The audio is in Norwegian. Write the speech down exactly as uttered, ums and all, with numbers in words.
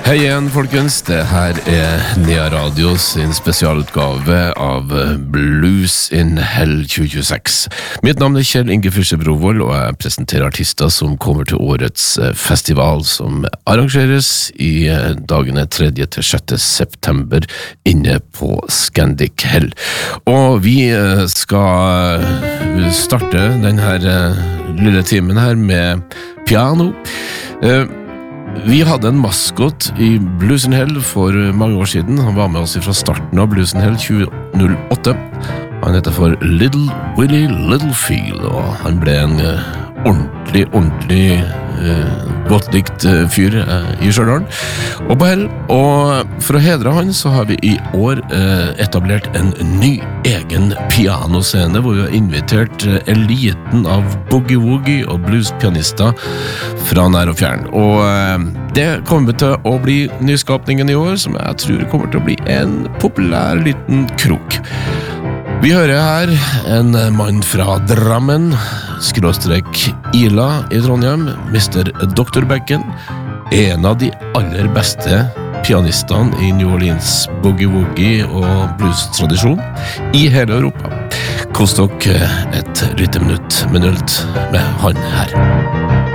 Hei igjen, folkens. Det her er Nea Radio sin spesialutgave av Blues in Hell tjue tjueseks. Mitt navn er Kjell Inge Fyrste Brovold, og jeg presenterer artister som kommer til årets festival som arrangeres i dagene tredje til sjette september inne på Scandic Hell. Og vi skal starte denne lille timen her med piano. Vi hadde en maskot i Blues in Hell for mange år siden. Han var med oss fra starten av Blues in Hell tjue null åtte. Han heter for Little Willie Littlefield, og han ble en uh, ordentlig, ordentlig uh, godt likt uh, fyr uh, i Stjørdal og på Hell. Og for å hedre han så har vi i år uh, etablert en ny egen pianoscene, hvor vi har invitert uh, eliten av boogie-woogie og bluespianister fra nær og fjern. Og uh, det kommer til å bli nyskapningen i år, som jeg tror kommer til å bli en populær liten krok. Vi hører her en mann fra Drammen, skråstrek Ila i Trondheim, mister doktor Becken, en av de aller beste pianistene i New Orleans boogie-woogie og blues-tradisjon i hele Europa. Kost dere et lite minutt med nølt med han her.